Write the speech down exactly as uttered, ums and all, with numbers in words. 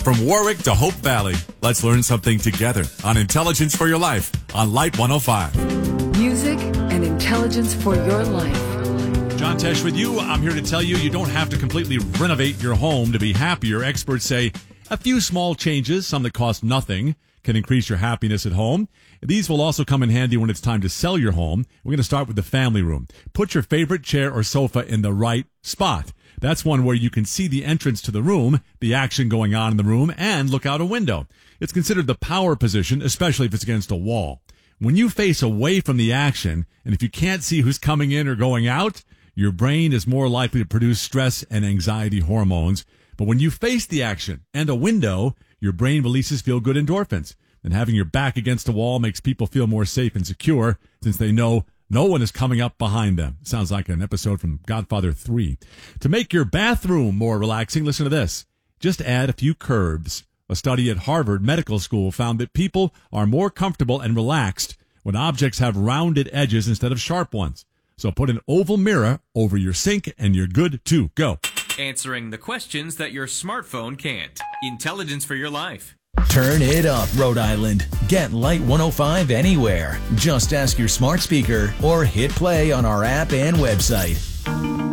From Warwick to Hope Valley, let's learn something together on Intelligence for Your Life on Light one oh five. Music and intelligence for your life. John Tesh with you. I'm here to tell you you don't have to completely renovate your home to be happier. Experts say a few small changes, some that cost nothing, can increase your happiness at home. These will also come in handy when it's time to sell your home. We're going to start with the family room. Put your favorite chair or sofa in the right spot. That's one where you can see the entrance to the room, the action going on in the room, and look out a window. It's considered the power position, especially if it's against a wall. When you face away from the action, and if you can't see who's coming in or going out, your brain is more likely to produce stress and anxiety hormones. But when you face the action and a window, your brain releases feel-good endorphins. And having your back against a wall makes people feel more safe and secure since they know no one is coming up behind them. Sounds like an episode from Godfather three. To make your bathroom more relaxing, listen to this. Just add a few curves. A study at Harvard Medical School found that people are more comfortable and relaxed when objects have rounded edges instead of sharp ones. So put an oval mirror over your sink and you're good to go. Answering the questions that your smartphone can't. Intelligence for Your Life. Turn it up, Rhode Island. Get Light one oh five anywhere. Just ask your smart speaker or hit play on our app and website.